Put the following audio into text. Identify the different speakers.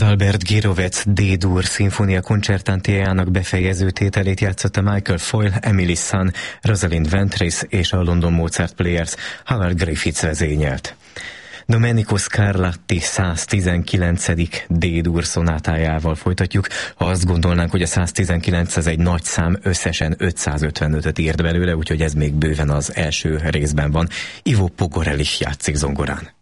Speaker 1: Adalbert Gyrowetz D-dur szimfónia koncertantiájának befejező tételét játszotta Michael Foyle, Emily Sun, Rosalind Ventris és a London Mozart Players Howard Griffiths vezényelt. Domenico Scarlatti 119. D-dur szonátájával folytatjuk. Ha azt gondolnánk, hogy a 119 ez egy nagy szám, összesen 555-öt írt belőle, úgyhogy ez még bőven az első részben van. Ivo Pogorel is játszik zongorán.